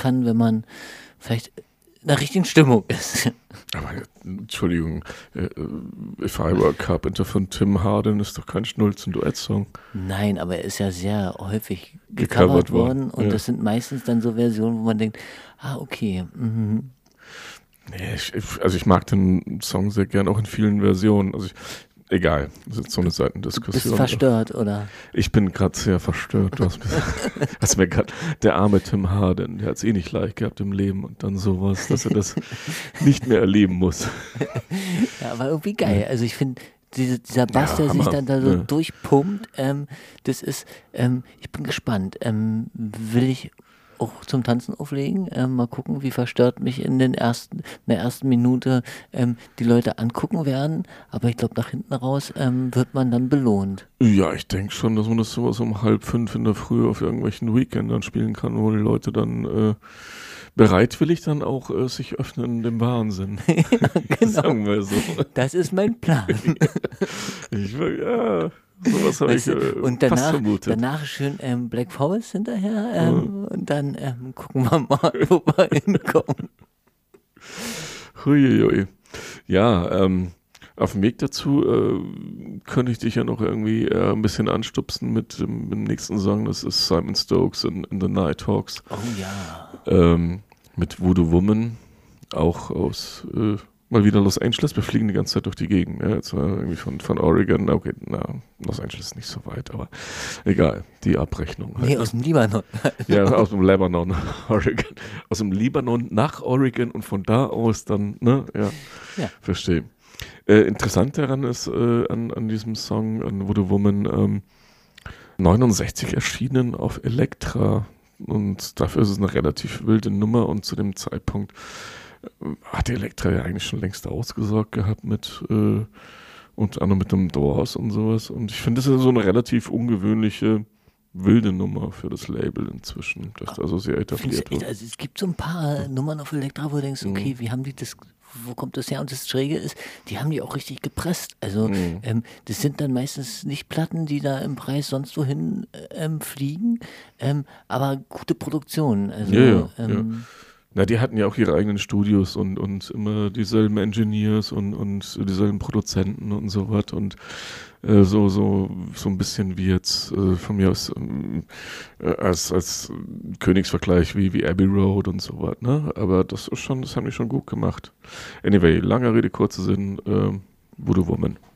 kann, wenn man vielleicht in der richtigen Stimmung ist. Aber Entschuldigung, If I Were a Carpenter von Tim Hardin ist doch kein Schnulzen-Duett-Song. Nein, aber er ist ja sehr häufig gecovert worden und das sind meistens dann so Versionen, wo man denkt, okay. Mhm. Nee, ich mag den Song sehr gern, auch in vielen Versionen. Also egal, das ist so eine Seitendiskussion. Bist du verstört, oder? Ich bin gerade sehr verstört. Du hast mir gerade, der arme Tim Hardin, der hat es nicht leicht gehabt im Leben und dann sowas, dass er das nicht mehr erleben muss. Ja, aber irgendwie geil. Also ich finde, dieser Bass, der sich dann da so durchpumpt, das ist, ich bin gespannt. Will ich auch zum Tanzen auflegen. Mal gucken, wie verstört mich in der ersten Minute die Leute angucken werden. Aber ich glaube, nach hinten raus wird man dann belohnt. Ja, ich denke schon, dass man das sowas um 4:30 in der Früh auf irgendwelchen Weekendern spielen kann, wo die Leute dann bereitwillig dann auch sich öffnen dem Wahnsinn. Ja, genau. Sagen wir so. Das ist mein Plan. Sowas habe ich und fast vermutet. Danach schön Black Forest hinterher und dann gucken wir mal, wo wir hinkommen. Huiuiui. Ja, auf dem Weg dazu könnte ich dich ja noch irgendwie ein bisschen anstupsen mit dem nächsten Song. Das ist Simon Stokes in The Nighthawks. Oh ja. Mit Voodoo Woman, auch aus mal wieder Los Angeles. Wir fliegen die ganze Zeit durch die Gegend. Ja, jetzt irgendwie von Oregon. Okay, Los Angeles ist nicht so weit, aber egal. Die Abrechnung. Halt. Nee, aus dem Libanon. Ja, aus dem Libanon, Oregon. Aus dem Libanon nach Oregon und von da aus dann, ne? Ja. Verstehe. Interessant daran ist, an diesem Song, an Voodoo Woman, 69 erschienen auf Elektra. Und dafür ist es eine relativ wilde Nummer und zu dem Zeitpunkt hat die Elektra ja eigentlich schon längst ausgesorgt gehabt mit unter anderem mit dem Doors und sowas. Und ich finde, das ist so eine relativ ungewöhnliche, wilde Nummer für das Label inzwischen, das also sehr etabliert wird. Also es gibt so ein paar Nummern auf Elektra, wo du denkst, okay, wie haben die das, wo kommt das her? Und das Schräge ist, die haben die auch richtig gepresst. Also das sind dann meistens nicht Platten, die da im Preis sonst wohin fliegen, aber gute Produktionen. Also, ja. Na, die hatten ja auch ihre eigenen Studios und immer dieselben Engineers und dieselben Produzenten und so was und so ein bisschen wie jetzt von mir aus als Königsvergleich wie Abbey Road und so was, ne? Aber das haben die schon gut gemacht. Anyway, langer Rede, kurzer Sinn, Voodoo Woman.